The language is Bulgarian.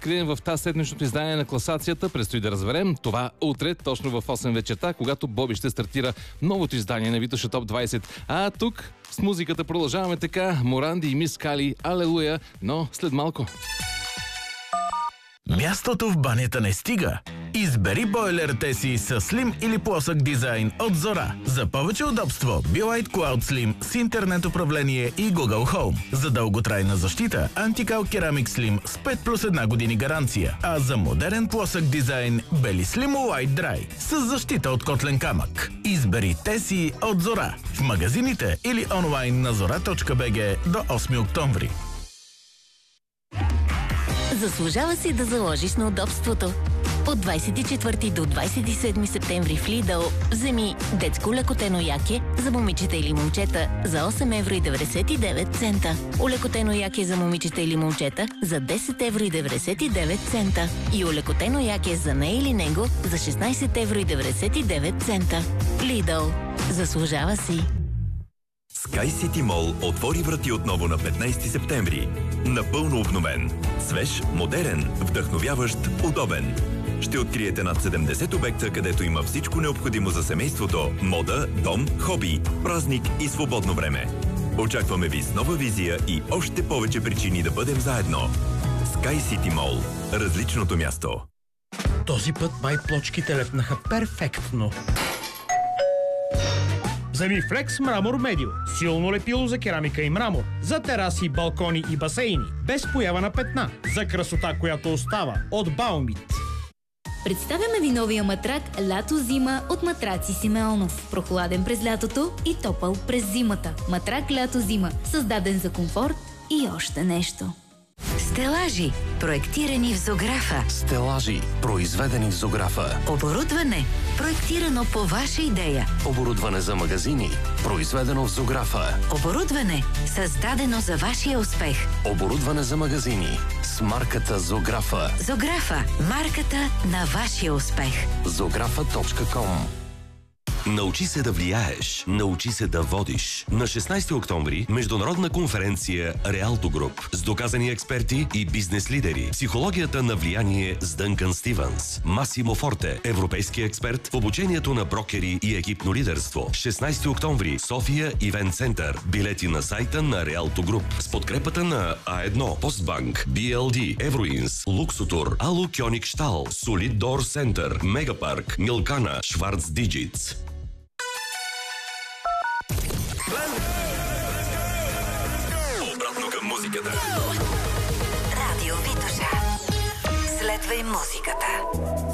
скрием в тази седмичното издание на класацията? Предстои да разберем това утре, точно в 8 вечерта, когато Боби ще стартира новото издание на Витоша Топ 20. А тук с музиката продължаваме така. Моранди и Мис Кали, алелуя, но след малко. Мястото в банята не стига. Избери бойлерите си с слим или плосък дизайн от Зора. За повече удобство, Be-Lite Cloud Slim с интернет управление и Google Home. За дълготрайна защита, Anti-Cal Ceramic Slim с 5+1 години гаранция. А за модерен плосък дизайн, Beli Slim White Dry с защита от котлен камък. Избери те си от Зора. В магазините или онлайн на zora.bg до 8 октомври. Заслужава си да заложиш на удобството. От 24 до 27 септември в Lidl вземи детско лекотено яке за момичета или момчета за 8,99 евро. Олекотено яке за момичета или момчета за 10,99 евро. И олекотено яке за нея или него за 16,99 евро. Lidl. Заслужава си. Sky City Mall отвори врати отново на 15 септември. Напълно обновен. Свеж, модерен, вдъхновяващ, удобен. Ще откриете над 70 обекта, където има всичко необходимо за семейството, мода, дом, хоби, празник и свободно време. Очакваме ви с нова визия и още повече причини да бъдем заедно. Sky City Mall. Различното място. Този път май плочките лепнаха перфектно. Вземи Flex Мрамор Медио. Силно лепило за керамика и мрамор. За тераси, балкони и басейни. Без поява на петна. За красота, която остава. От Баумит. Представяме ви новия матрак Лято-зима от Матраци Симеонов. Прохладен през лятото и топъл през зимата. Матрак Лято-зима. Създаден за комфорт и още нещо. Стелажи, проектирани в Зографа. Стелажи, произведени в Зографа. Оборудване, проектирано по ваша идея. Оборудване за магазини, произведено в Зографа. Оборудване, създадено за вашия успех. Оборудване за магазини с марката Зографа. Зографа, марката на вашия успех. Zographa.com. Научи се да влияеш. Научи се да водиш. На 16 октомври международна конференция Реалто Груп с доказани експерти и бизнес лидери. Психологията на влияние с Дънкан Стивенс. Масимо Форте, европейски експерт в обучението на брокери и екипно лидерство. 16 октомври, София Ивент Център. Билети на сайта на Реалто Груп с подкрепата на А1, Постбанк, BLD, Евроинс, Луксотур, Алу Кьоник Штал, Солид Дор Център, Мегапарк, Милкана, Шварц Диджитс. Обратно към музиката. Радио Витоша. Следвай музиката.